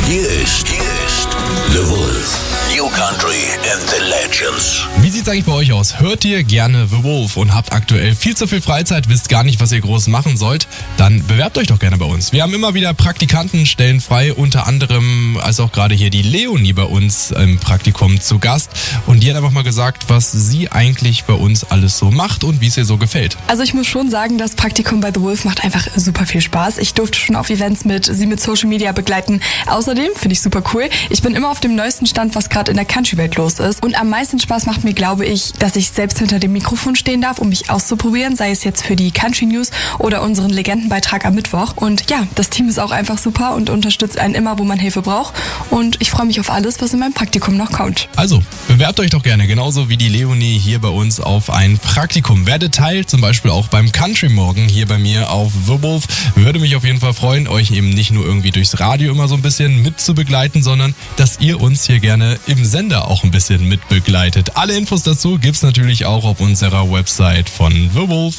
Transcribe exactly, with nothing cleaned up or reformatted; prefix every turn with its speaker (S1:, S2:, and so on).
S1: Hier ist, hier ist The Wolf. New Country and the Legends.
S2: Wie sieht's eigentlich bei euch aus? Hört ihr gerne The Wolf und habt aktuell viel zu viel Freizeit, wisst gar nicht, was ihr groß machen sollt? Dann bewerbt euch doch gerne bei uns. Wir haben immer wieder Praktikantenstellen frei, unter anderem, als auch gerade hier die Leonie bei uns im Praktikum zu Gast. Und die hat einfach mal gesagt, was sie eigentlich bei uns alles so macht und wie es ihr so gefällt.
S3: Also ich muss schon sagen, das Praktikum bei The Wolf macht einfach super viel Spaß. Ich durfte schon auf Events mit sie mit Social Media begleiten. Außerdem finde ich super cool. Ich bin immer auf dem neuesten Stand, was gerade in der Country-Welt los ist. Und am meisten Spaß macht mir, glaube ich, dass ich selbst hinter dem Mikrofon stehen darf, um mich auszuprobieren, sei es jetzt für die Country News oder unseren Legendenbeitrag am Mittwoch. Und ja, das Team ist auch einfach super und unterstützt einen immer, wo man Hilfe braucht. Und ich freue mich auf alles, was in meinem Praktikum noch kommt.
S2: Also, bewerbt euch doch gerne, genauso wie die Leonie hier bei uns auf ein Praktikum. Werdet Teil, zum Beispiel auch beim Country Morgen hier bei mir auf The Wolf. Würde mich auf jeden Fall freuen, euch eben nicht nur irgendwie durchs Radio immer so ein bisschen mit zu begleiten, sondern dass ihr uns hier gerne im Sender auch ein bisschen mit begleitet. Alle Infos dazu gibt's natürlich auch auf unserer Website von The Wolf.